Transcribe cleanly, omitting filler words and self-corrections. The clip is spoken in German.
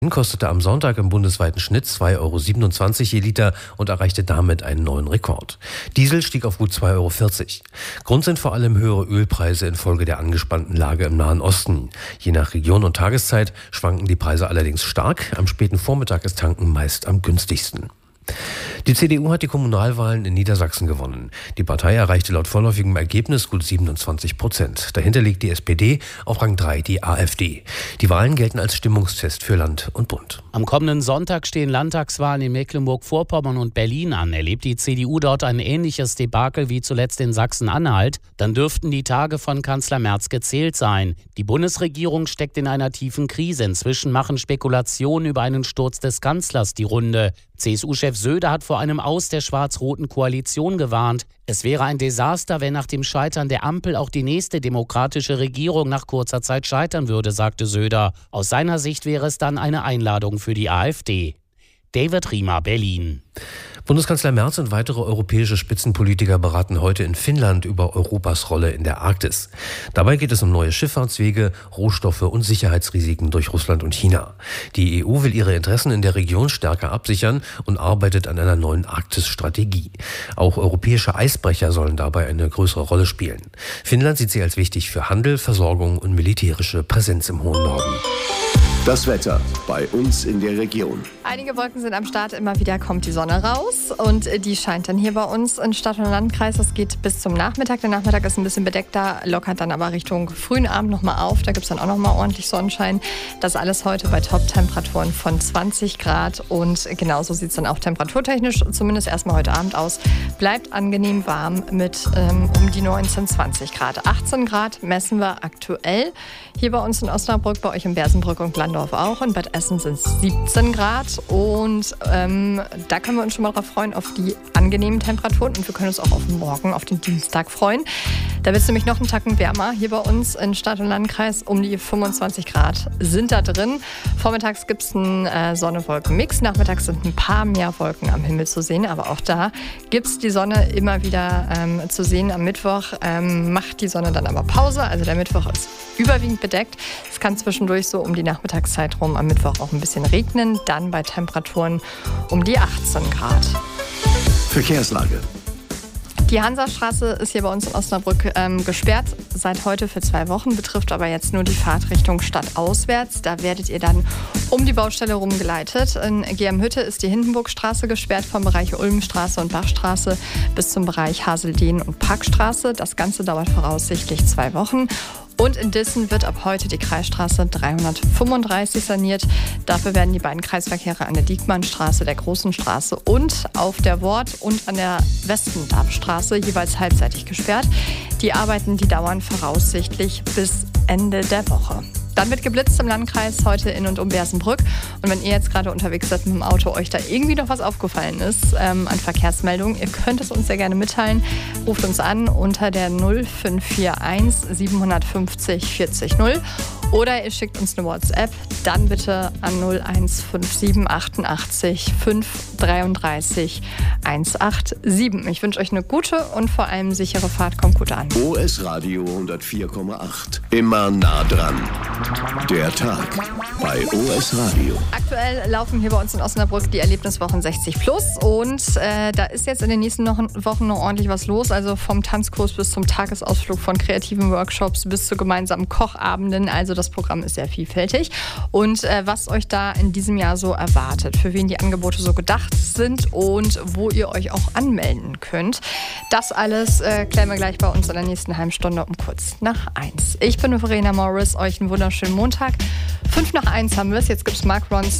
kostete am Sonntag im bundesweiten Schnitt 2,27 € je Liter und erreichte damit einen neuen Rekord. Diesel stieg auf gut 2,40 €. Grund sind vor allem höhere Ölpreise infolge der angespannten Lage im Nahen Osten. Je nach Region und Tageszeit schwanken die Preise allerdings stark. Am späten Vormittag ist Tanken meist am günstigsten. Die CDU hat die Kommunalwahlen in Niedersachsen gewonnen. Die Partei erreichte laut vorläufigem Ergebnis gut 27%. Dahinter liegt die SPD, auf Rang 3 die AfD. Die Wahlen gelten als Stimmungstest für Land und Bund. Am kommenden Sonntag stehen Landtagswahlen in Mecklenburg-Vorpommern und Berlin an. Erlebt die CDU dort ein ähnliches Debakel wie zuletzt in Sachsen-Anhalt, dann dürften die Tage von Kanzler Merz gezählt sein. Die Bundesregierung steckt in einer tiefen Krise. Inzwischen machen Spekulationen über einen Sturz des Kanzlers die Runde. CSU-Chef Söder hat vor einem Aus der schwarz-roten Koalition gewarnt. Es wäre ein Desaster, wenn nach dem Scheitern der Ampel auch die nächste demokratische Regierung nach kurzer Zeit scheitern würde, sagte Söder. Aus seiner Sicht wäre es dann eine Einladung für die AfD. David Riemer, Berlin. Bundeskanzler Merz und weitere europäische Spitzenpolitiker beraten heute in Finnland über Europas Rolle in der Arktis. Dabei geht es um neue Schifffahrtswege, Rohstoffe und Sicherheitsrisiken durch Russland und China. Die EU will ihre Interessen in der Region stärker absichern und arbeitet an einer neuen Arktis-Strategie. Auch europäische Eisbrecher sollen dabei eine größere Rolle spielen. Finnland sieht sie als wichtig für Handel, Versorgung und militärische Präsenz im hohen Norden. Das Wetter bei uns in der Region. Einige Wolken sind am Start, immer wieder kommt die Sonne raus und die scheint dann hier bei uns in Stadt und Landkreis. Das geht bis zum Nachmittag. Der Nachmittag ist ein bisschen bedeckter, lockert dann aber Richtung frühen Abend nochmal auf. Da gibt es dann auch nochmal ordentlich Sonnenschein. Das alles heute bei Top-Temperaturen von 20 Grad und genauso sieht es dann auch temperaturtechnisch zumindest erstmal heute Abend aus. Bleibt angenehm warm mit um die 19, 20 Grad. 18 Grad messen wir aktuell hier bei uns in Osnabrück, bei euch in Bersenbrück und Glandorf auch. In Bad Essen sind es 17 Grad und da können wir uns schon mal drauf freuen, auf die angenehmen Temperaturen und wir können uns auch auf morgen, auf den Dienstag freuen. Da wird es nämlich noch einen Tacken wärmer hier bei uns in Stadt und Landkreis. Um die 25 Grad sind da drin. Vormittags gibt es einen Sonne-Wolken-Mix. Nachmittags sind ein paar mehr Wolken am Himmel zu sehen. Aber auch da gibt es die Sonne immer wieder zu sehen. Am Mittwoch macht die Sonne dann aber Pause. Also der Mittwoch ist überwiegend bedeckt. Es kann zwischendurch so um die Nachmittagszeit rum am Mittwoch auch ein bisschen regnen. Dann bei Temperaturen um die 18 Grad. Verkehrslage. Die Hansastraße ist hier bei uns in Osnabrück gesperrt, seit heute für 2 Wochen, betrifft aber jetzt nur die Fahrt Richtung Stadt auswärts. Da werdet ihr dann um die Baustelle rumgeleitet. In Germhütte ist die Hindenburgstraße gesperrt vom Bereich Ulmstraße und Bachstraße bis zum Bereich Haseldehn und Parkstraße. Das Ganze dauert voraussichtlich 2 Wochen. Und in Dissen wird ab heute die Kreisstraße 335 saniert. Dafür werden die beiden Kreisverkehre an der Diekmannstraße, der Großen Straße und auf der Wort und an der Westendarmstraße jeweils halbseitig gesperrt. Die Arbeiten, die dauern voraussichtlich bis Ende der Woche. Dann wird geblitzt im Landkreis heute in und um Bersenbrück. Und wenn ihr jetzt gerade unterwegs seid mit dem Auto, euch da irgendwie noch was aufgefallen ist an Verkehrsmeldungen, ihr könnt es uns sehr gerne mitteilen. Ruft uns an unter der 0541 750 40 0 oder ihr schickt uns eine WhatsApp, dann bitte an 0157 88 5 33 187. Ich wünsche euch eine gute und vor allem sichere Fahrt. Kommt gut an. OS Radio 104,8. Immer nah dran. Der Tag bei OS Radio. Aktuell laufen hier bei uns in Osnabrück die Erlebniswochen 60 plus und da ist jetzt in den nächsten Wochen noch ordentlich was los. Also vom Tanzkurs bis zum Tagesausflug, von kreativen Workshops bis zu gemeinsamen Kochabenden. Also das Programm ist sehr vielfältig. Und was euch da in diesem Jahr so erwartet, für wen die Angebote so gedacht sind und wo ihr euch auch anmelden könnt, das alles klären wir gleich bei uns in der nächsten halben Stunde um kurz nach 1. Ich bin Verena Morris, euch einen wunderschönen Montag. 5 nach 1 haben wir es. Jetzt gibt es Mark Ronson.